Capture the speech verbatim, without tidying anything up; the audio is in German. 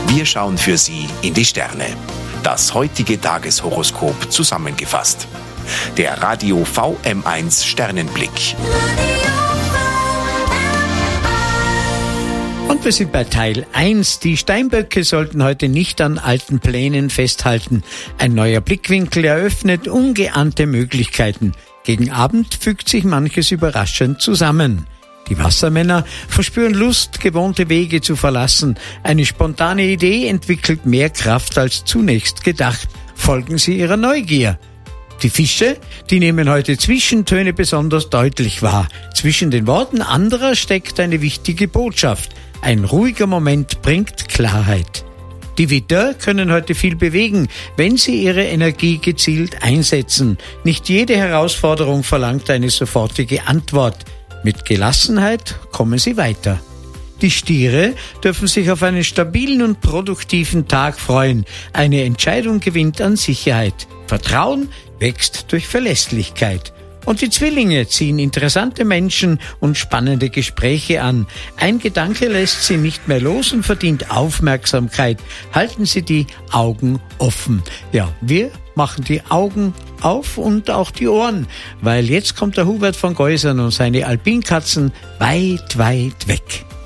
Wir schauen für Sie in die Sterne. Das heutige Tageshoroskop zusammengefasst. Der Radio V M eins Sternenblick. Und wir sind bei Teil eins. Die Steinböcke sollten heute nicht an alten Plänen festhalten. Ein neuer Blickwinkel eröffnet ungeahnte Möglichkeiten. Gegen Abend fügt sich manches überraschend zusammen. Die Wassermänner verspüren Lust, gewohnte Wege zu verlassen. Eine spontane Idee entwickelt mehr Kraft als zunächst gedacht. Folgen Sie Ihrer Neugier. Die Fische, die nehmen heute Zwischentöne besonders deutlich wahr. Zwischen den Worten anderer steckt eine wichtige Botschaft. Ein ruhiger Moment bringt Klarheit. Die Widder können heute viel bewegen, wenn sie ihre Energie gezielt einsetzen. Nicht jede Herausforderung verlangt eine sofortige Antwort. Mit Gelassenheit kommen sie weiter. Die Stiere dürfen sich auf einen stabilen und produktiven Tag freuen. Eine Entscheidung gewinnt an Sicherheit. Vertrauen wächst durch Verlässlichkeit. Und die Zwillinge ziehen interessante Menschen und spannende Gespräche an. Ein Gedanke lässt sie nicht mehr los und verdient Aufmerksamkeit. Halten Sie die Augen offen. Ja, wir machen die Augen auf und auch die Ohren, weil jetzt kommt der Hubert von Geusern und seine Alpinkatzen weit, weit weg.